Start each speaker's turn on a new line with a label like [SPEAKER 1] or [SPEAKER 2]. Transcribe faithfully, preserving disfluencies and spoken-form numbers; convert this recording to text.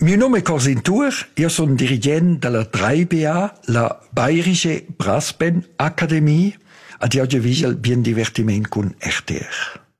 [SPEAKER 1] mio nome è Corsin Tur, io sono dirigente della drei B A, la Bayerische Brassband Akademie, ad audiovisual bien divertiment con R T R.